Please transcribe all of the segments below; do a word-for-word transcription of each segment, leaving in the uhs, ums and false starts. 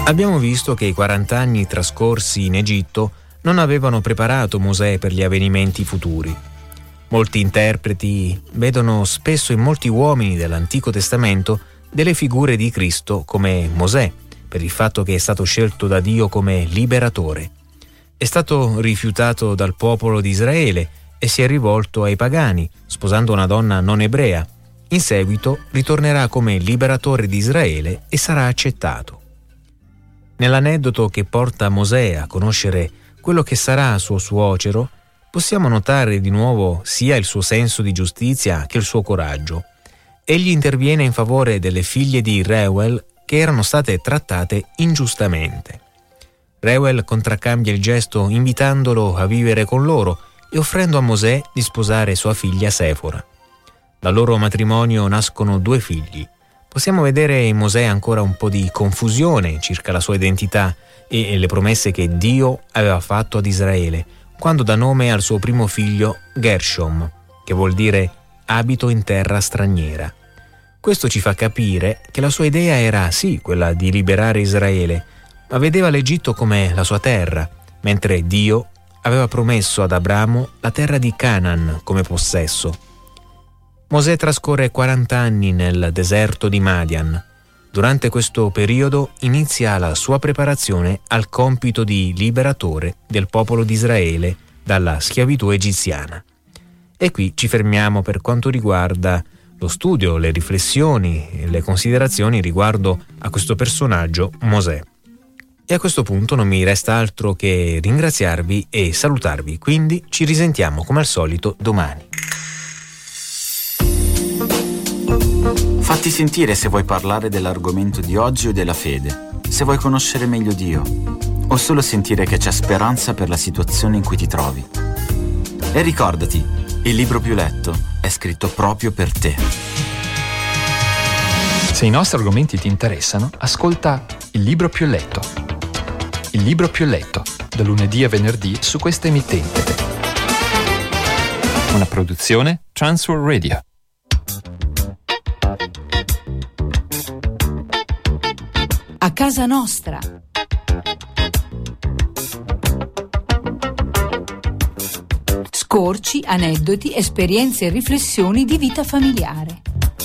Abbiamo visto che i quaranta anni trascorsi in Egitto non avevano preparato Mosè per gli avvenimenti futuri. Molti interpreti vedono spesso in molti uomini dell'Antico Testamento delle figure di Cristo come Mosè, per il fatto che è stato scelto da Dio come liberatore. È stato rifiutato dal popolo di Israele e si è rivolto ai pagani, sposando una donna non ebrea. In seguito ritornerà come liberatore di Israele e sarà accettato. Nell'aneddoto che porta Mosè a conoscere quello che sarà suo suocero, possiamo notare di nuovo sia il suo senso di giustizia che il suo coraggio. Egli interviene in favore delle figlie di Reuel che erano state trattate ingiustamente. Reuel contraccambia il gesto invitandolo a vivere con loro e offrendo a Mosè di sposare sua figlia Sefora. Dal loro matrimonio nascono due figli. Possiamo vedere in Mosè ancora un po' di confusione circa la sua identità e le promesse che Dio aveva fatto ad Israele quando dà nome al suo primo figlio Gershom, che vuol dire abito in terra straniera. Questo ci fa capire che la sua idea era sì quella di liberare Israele, ma vedeva l'Egitto come la sua terra, mentre Dio aveva promesso ad Abramo la terra di Canaan come possesso. Mosè trascorre quaranta anni nel deserto di Madian. Durante questo periodo inizia la sua preparazione al compito di liberatore del popolo di Israele dalla schiavitù egiziana. E qui ci fermiamo per quanto riguarda lo studio, le riflessioni e le considerazioni riguardo a questo personaggio Mosè. E a questo punto non mi resta altro che ringraziarvi e salutarvi, quindi ci risentiamo come al solito domani. Fatti sentire se vuoi parlare dell'argomento di oggi o della fede, se vuoi conoscere meglio Dio, o solo sentire che c'è speranza per la situazione in cui ti trovi. E ricordati, il libro più letto è scritto proprio per te. Se i nostri argomenti ti interessano, ascolta Il libro più letto. Il libro più letto, da lunedì a venerdì su questa emittente. Una produzione Transworld Radio. A casa nostra. Scorci, aneddoti, esperienze e riflessioni di vita familiare.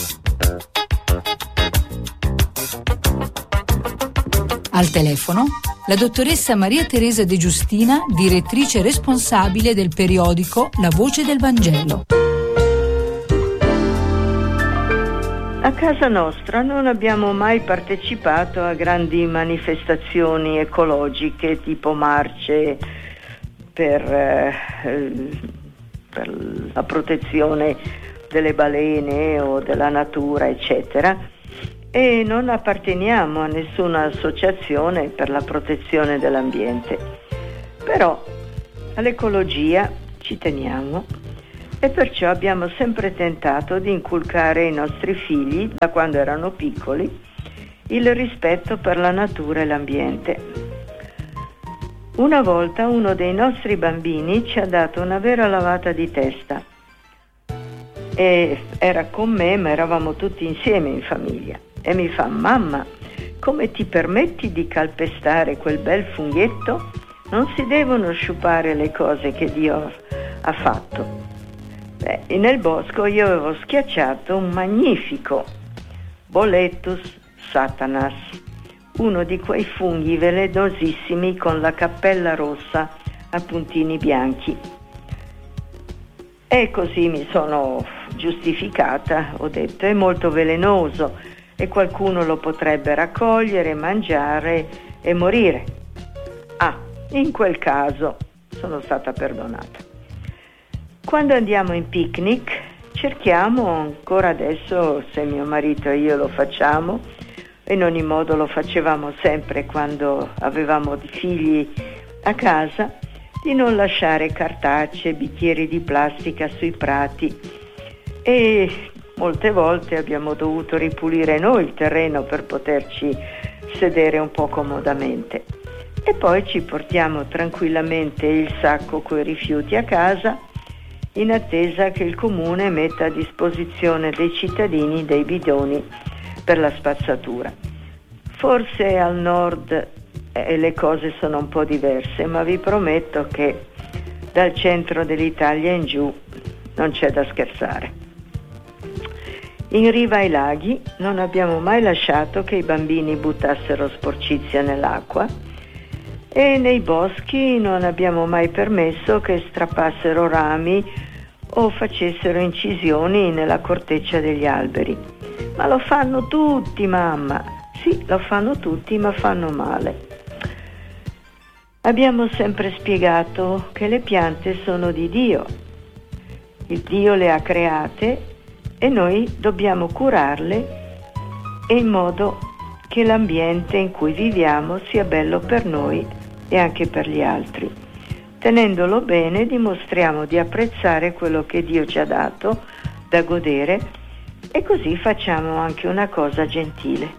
Al telefono la dottoressa Maria Teresa De Giustina, direttrice responsabile del periodico La Voce del Vangelo. A casa nostra non abbiamo mai partecipato a grandi manifestazioni ecologiche tipo marce per, eh, per la protezione delle balene o della natura, eccetera, e non apparteniamo a nessuna associazione per la protezione dell'ambiente. Però all'ecologia ci teniamo. E perciò abbiamo sempre tentato di inculcare ai nostri figli, da quando erano piccoli, il rispetto per la natura e l'ambiente. Una volta uno dei nostri bambini ci ha dato una vera lavata di testa. E era con me, ma eravamo tutti insieme in famiglia. E mi fa: mamma, come ti permetti di calpestare quel bel funghetto? Non si devono sciupare le cose che Dio ha fatto. Beh, nel bosco io avevo schiacciato un magnifico Boletus satanas, uno di quei funghi velenosissimi con la cappella rossa a puntini bianchi. E così mi sono giustificata, ho detto: è molto velenoso e qualcuno lo potrebbe raccogliere, mangiare e morire. Ah, in quel caso sono stata perdonata. Quando andiamo in picnic cerchiamo, ancora adesso, se mio marito e io lo facciamo, in ogni modo lo facevamo sempre quando avevamo figli a casa, di non lasciare cartacee, bicchieri di plastica sui prati, e molte volte abbiamo dovuto ripulire noi il terreno per poterci sedere un po' comodamente. E poi ci portiamo tranquillamente il sacco coi rifiuti a casa, in attesa che il comune metta a disposizione dei cittadini dei bidoni per la spazzatura. Forse al nord eh, le cose sono un po' diverse, ma vi prometto che dal centro dell'Italia in giù non c'è da scherzare. In riva ai laghi non abbiamo mai lasciato che i bambini buttassero sporcizia nell'acqua e nei boschi non abbiamo mai permesso che strappassero rami o facessero incisioni nella corteccia degli alberi. Ma lo fanno tutti, mamma. Sì, lo fanno tutti, ma fanno male. Abbiamo sempre spiegato che le piante sono di Dio. Il Dio le ha create e noi dobbiamo curarle in modo che l'ambiente in cui viviamo sia bello per noi e anche per gli altri. Tenendolo bene dimostriamo di apprezzare quello che Dio ci ha dato da godere e così facciamo anche una cosa gentile.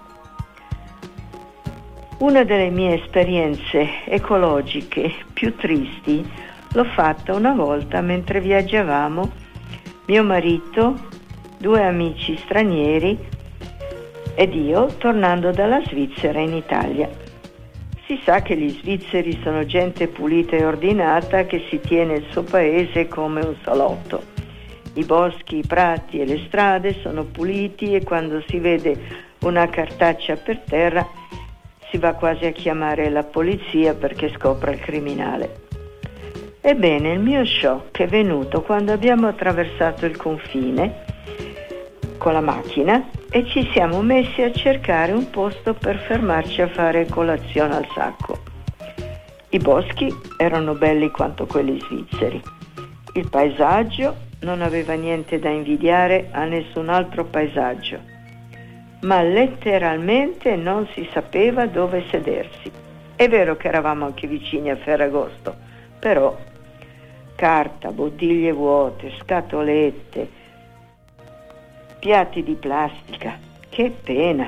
Una delle mie esperienze ecologiche più tristi l'ho fatta una volta mentre viaggiavamo, mio marito, due amici stranieri ed io tornando dalla Svizzera in Italia. Si sa che gli svizzeri sono gente pulita e ordinata che si tiene il suo paese come un salotto. I boschi, i prati e le strade sono puliti e quando si vede una cartaccia per terra si va quasi a chiamare la polizia perché scopra il criminale. Ebbene, il mio shock è venuto quando abbiamo attraversato il confine con la macchina e ci siamo messi a cercare un posto per fermarci a fare colazione al sacco. I boschi erano belli quanto quelli svizzeri. Il paesaggio non aveva niente da invidiare a nessun altro paesaggio, ma letteralmente non si sapeva dove sedersi. È vero che eravamo anche vicini a Ferragosto, però carta, bottiglie vuote, scatolette, piatti di plastica, che pena.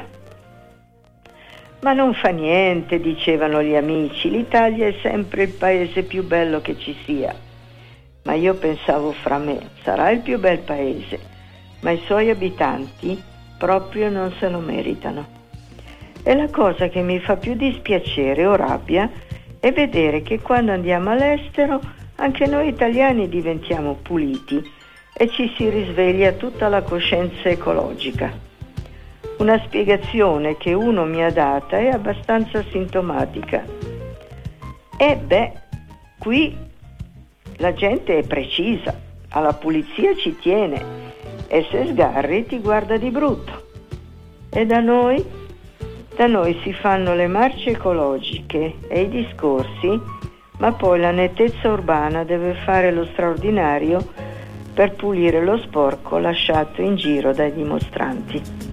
Ma non fa niente, dicevano gli amici, l'Italia è sempre il paese più bello che ci sia. Ma io pensavo fra me, sarà il più bel paese, ma i suoi abitanti proprio non se lo meritano. E la cosa che mi fa più dispiacere o rabbia è vedere che quando andiamo all'estero anche noi italiani diventiamo puliti e ci si risveglia tutta la coscienza ecologica. Una spiegazione che uno mi ha data è abbastanza sintomatica. E beh, qui la gente è precisa, alla pulizia ci tiene e se sgarri ti guarda di brutto. E da noi? Da noi si fanno le marce ecologiche e i discorsi, ma poi la nettezza urbana deve fare lo straordinario per pulire lo sporco lasciato in giro dai dimostranti.